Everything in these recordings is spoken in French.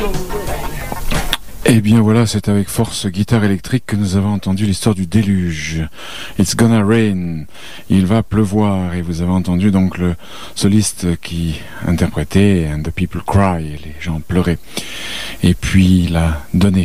Et bien voilà, c'est avec force guitare électrique que nous avons entendu l'histoire du déluge. It's gonna rain. Il va pleuvoir. Et vous avez entendu donc le soliste qui interprétait And the people cry. Et les gens pleuraient. Et puis il a donné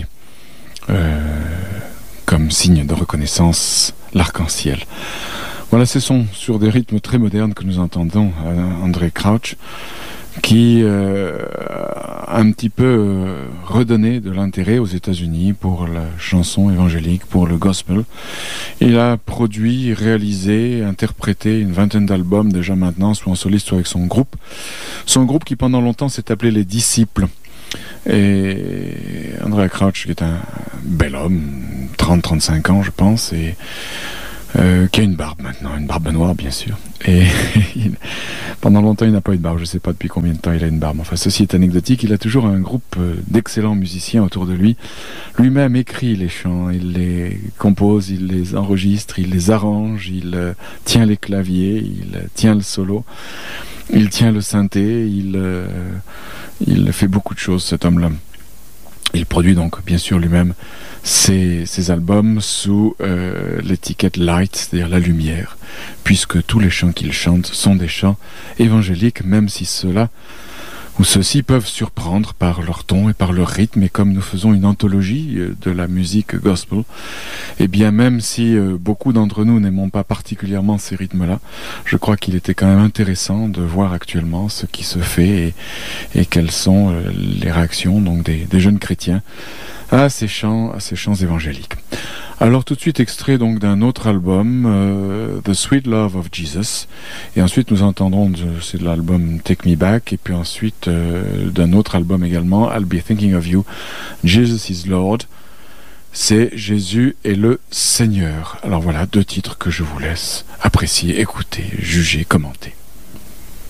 comme signe de reconnaissance l'arc-en-ciel. Voilà, ce sont sur des rythmes très modernes que nous entendons André Crouch, qui a un petit peu redonné de l'intérêt aux États-Unis pour la chanson évangélique, pour le gospel. Il a produit, réalisé, interprété une vingtaine d'albums déjà maintenant, soit en soliste, soit avec son groupe. Son groupe qui pendant longtemps s'est appelé Les Disciples. Et André Crouch, qui est un bel homme, 30-35 ans je pense, et qui a une barbe maintenant, une barbe noire bien sûr. Et pendant longtemps il n'a pas eu de barbe, je ne sais pas depuis combien de temps il a une barbe. Enfin ceci est anecdotique, il a toujours un groupe d'excellents musiciens autour de lui. Lui-même écrit les chants, il les compose, il les enregistre, il les arrange, il tient les claviers, il tient le solo, il tient le synthé, il fait beaucoup de choses cet homme-là. Il produit donc bien sûr lui-même ses albums sous l'étiquette Light, c'est-à-dire la lumière, puisque tous les chants qu'il chante sont des chants évangéliques, même si ceux-ci peuvent surprendre par leur ton et par leur rythme. Et comme nous faisons une anthologie de la musique gospel, et bien même si beaucoup d'entre nous n'aimons pas particulièrement ces rythmes-là, je crois qu'il était quand même intéressant de voir actuellement ce qui se fait et quelles sont les réactions donc des jeunes chrétiens à ces chants évangéliques. Alors tout de suite extrait donc d'un autre album, The Sweet Love of Jesus, et ensuite nous entendrons c'est de l'album Take Me Back, et puis ensuite d'un autre album également, I'll Be Thinking of You, Jesus is Lord. C'est Jésus est le Seigneur. Alors voilà, deux titres que je vous laisse apprécier, écouter, juger, commenter.